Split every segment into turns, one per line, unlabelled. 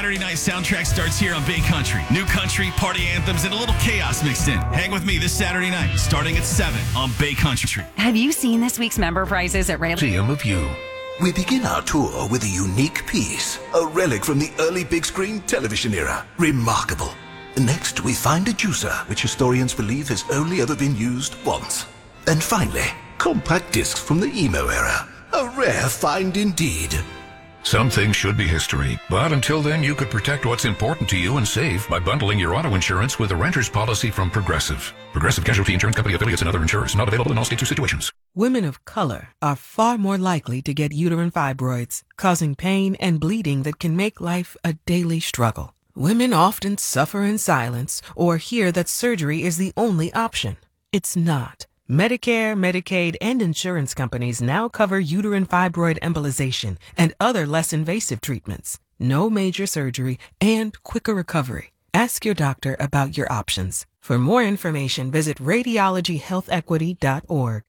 Saturday night soundtrack starts here on Bay Country. New country, party anthems, and a little chaos mixed in. Hang with me this Saturday night, starting at 7 on Bay Country.
Have you seen this week's member prices at Rail?
Museum of You.
We begin our tour with a unique piece, a relic from the early big screen television era. Remarkable. Next, we find a juicer, which historians believe has only ever been used once. And finally, compact discs from the emo era. A rare find indeed.
Some things should be history, but until then you could protect what's important to you and save by bundling your auto insurance with a renter's policy from Progressive. Progressive Casualty Insurance Company affiliates and other insurers. Not available in all states or situations.
Women of color are far more likely to get uterine fibroids, causing pain and bleeding that can make life a daily struggle. Women often suffer in silence or hear that surgery is the only option. It's not. Medicare, Medicaid, and insurance companies now cover uterine fibroid embolization and other less invasive treatments. No major surgery and quicker recovery. Ask your doctor about your options. For more information, visit radiologyhealthequity.org.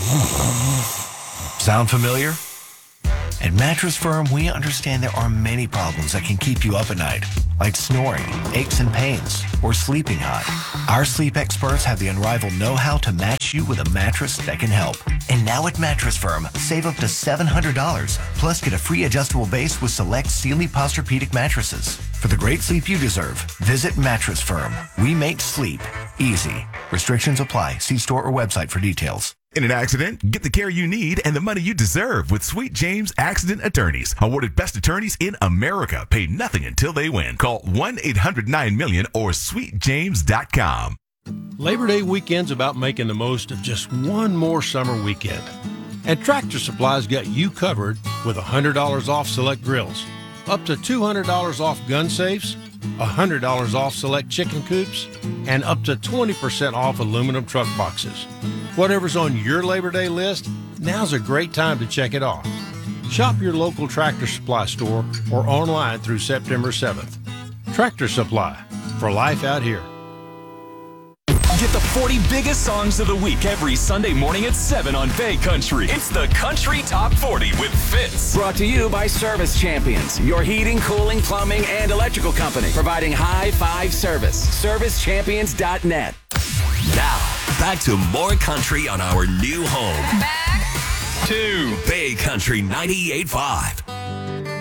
Sound familiar? At Mattress Firm, we understand there are many problems that can keep you up at night, like snoring, aches and pains, or sleeping hot. Our sleep experts have the unrivaled know-how to match you with a mattress that can help. And now at Mattress Firm, save up to $700, plus get a free adjustable base with select Sealy Posturepedic mattresses. For the great sleep you deserve, visit Mattress Firm. We make sleep easy. Restrictions apply. See store or website for details.
In an accident, get the care you need and the money you deserve with Sweet James Accident Attorneys. Awarded best attorneys in America. Pay nothing until they win. Call 1-800-9-MILLION or sweetjames.com.
Labor Day weekend's about making the most of just one more summer weekend. And Tractor Supply's got you covered with $100 off select grills, up to $200 off gun safes, $100 off select chicken coops, and up to 20% off aluminum truck boxes. Whatever's on your Labor Day list, now's a great time to check it off. Shop your local Tractor Supply store or online through September 7th. Tractor Supply, for life out here.
Get the 40 biggest songs of the week every Sunday morning at 7 on Bay Country. It's the Country Top 40 with Fitz.
Brought to you by Service Champions, your heating, cooling, plumbing, and electrical company, providing high-five service. ServiceChampions.net.
Now, back to more country on our new home.
Back
to Bay Country 98.5.